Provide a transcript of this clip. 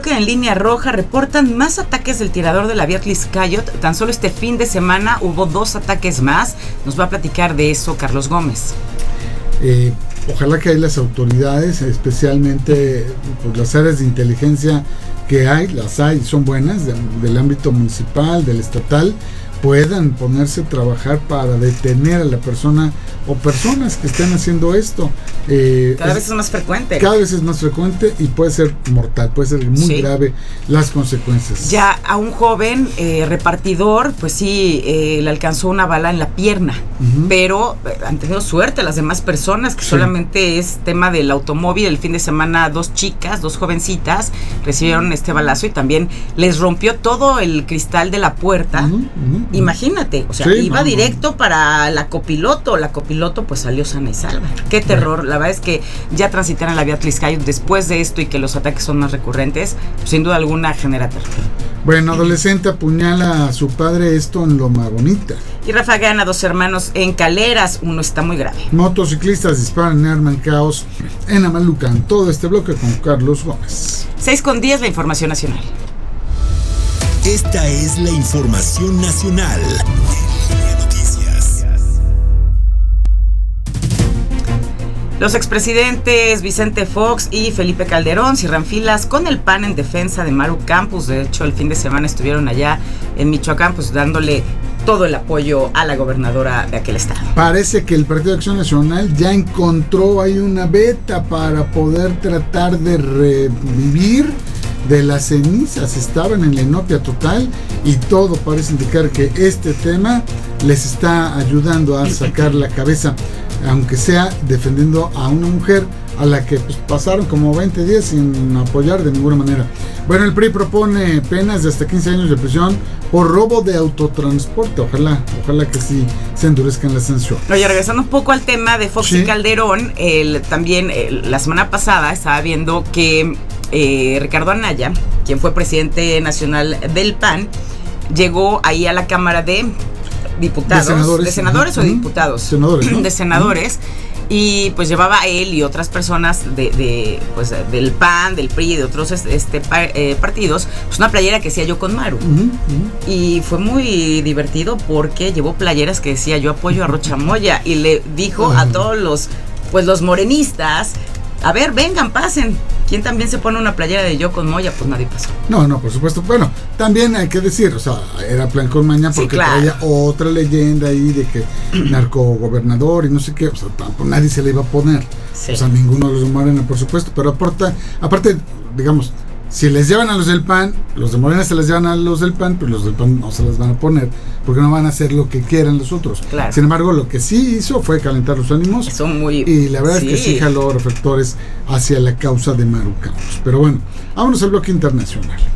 bloque en Línea Roja reportan más ataques del tirador de la Beatriz Cayot. Tan solo este fin de semana hubo 2 ataques más. Nos va a platicar de eso Carlos Gómez. Ojalá que hay las autoridades, especialmente pues, las áreas de inteligencia que hay, son buenas, del ámbito municipal, del estatal, puedan ponerse a trabajar para detener a la persona o personas que estén haciendo esto. Cada vez es más frecuente. Cada vez es más frecuente y puede ser mortal, puede ser muy grave las consecuencias. Ya a un joven repartidor, pues sí, le alcanzó una bala en la pierna, pero han tenido suerte las demás personas, que solamente es tema del automóvil. El fin de semana 2 chicas, 2 jovencitas, recibieron este balazo y también les rompió todo el cristal de la puerta. Imagínate, o sea, iba directo para la copiloto pues salió sana y salva. Qué terror, la verdad es que ya transitar en la Beatriz Cayot después de esto y que los ataques son más recurrentes, pues, sin duda alguna genera terror. Bueno, adolescente apuñala a su padre, esto en Loma Bonita. Y rafaguean a 2 hermanos en Caleras, uno está muy grave. Motociclistas disparan y arman caos en Amalucan. Todo este bloque con Carlos Gómez. 6:10, la información nacional. Esta es la información nacional. Los expresidentes Vicente Fox y Felipe Calderón cierran filas con el PAN en defensa de Maru Campos. De hecho, el fin de semana estuvieron allá en Michoacán, pues dándole todo el apoyo a la gobernadora de aquel estado. Parece que el Partido de Acción Nacional ya encontró ahí una beta para poder tratar de revivir de las cenizas. Estaban en la inopia total y todo parece indicar que este tema les está ayudando a sacar la cabeza, aunque sea defendiendo a una mujer a la que pues, pasaron como 20 días sin apoyar de ninguna manera. Bueno, el PRI propone penas de hasta 15 años de prisión por robo de autotransporte. Ojalá que sí se endurezcan las sanciones. Oye, regresando un poco al tema de Fox y Calderón, también la semana pasada estaba viendo que Ricardo Anaya, quien fue presidente nacional del PAN, llegó ahí a la Cámara de Diputados, de senadores o diputados, senadores, ¿no? De senadores, y pues llevaba a él y otras personas pues del PAN, del PRI, de otros partidos, pues una playera que decía "Yo con Maru", y fue muy divertido porque llevó playeras que decía "Yo apoyo a Rocha Moya", y le dijo a todos los morenistas: a ver, vengan, pasen. ¿Quién también se pone una playera de "Yo con Moya"? Pues nadie pasó. No, por supuesto. Bueno, también hay que decir, o sea, era plan con maña porque traía otra leyenda ahí de que narcogobernador y no sé qué, o sea, tampoco nadie se le iba a poner. O sea, ninguno de los de Morena, por supuesto, pero aparte, digamos, si les llevan a los del PAN, los de Morena se les llevan a los del PAN, pero los del PAN no se les van a poner, porque no van a hacer lo que quieran los otros. Claro. Sin embargo, lo que sí hizo fue calentar los ánimos. Y la verdad es que sí jaló reflectores hacia la causa de Maru Campos. Pero bueno, vámonos al bloque internacional.